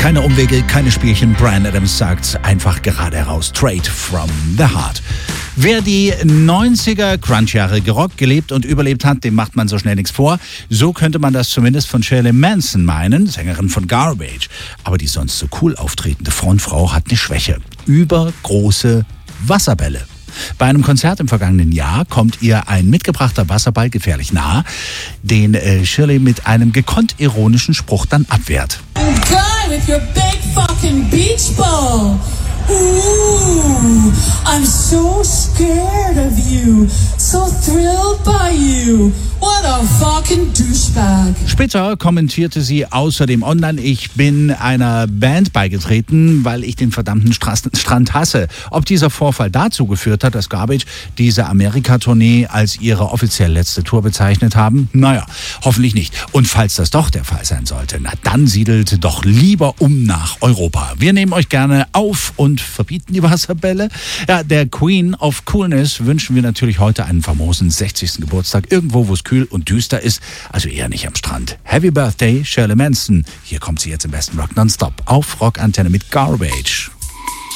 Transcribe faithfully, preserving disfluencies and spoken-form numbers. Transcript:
Keine Umwege, keine Spielchen. Bryan Adams sagt einfach gerade heraus. Straight from the heart. Wer die neunziger Crunch-Jahre gerockt, gelebt und überlebt hat, dem macht man so schnell nichts vor. So könnte man das zumindest von Shirley Manson meinen, Sängerin von Garbage. Aber die sonst so cool auftretende Frontfrau hat eine Schwäche. Übergroße Wasserbälle. Bei einem Konzert im vergangenen Jahr kommt ihr ein mitgebrachter Wasserball gefährlich nahe, den äh, Shirley mit einem gekonnt ironischen Spruch dann abwehrt. Guy with your big fucking beach ball. Ooh, I'm so scared of you, so thrilled by you. What a fucking douchebag. Später kommentierte sie außerdem online, ich bin einer Band beigetreten, weil ich den verdammten Straßen, Strand hasse. Ob dieser Vorfall dazu geführt hat, dass Garbage diese Amerika-Tournee als ihre offiziell letzte Tour bezeichnet haben? Naja, hoffentlich nicht. Und falls das doch der Fall sein sollte, na dann siedelt doch lieber um nach Europa. Wir nehmen euch gerne auf und verbieten die Wasserbälle. Ja, der Queen of Coolness wünschen wir natürlich heute einen famosen sechzigsten Geburtstag, irgendwo, wo es kühl und düster ist, also eher nicht am Strand. Happy Birthday, Shirley Manson. Hier kommt sie jetzt im besten Rock Nonstop auf Rockantenne mit Garbage.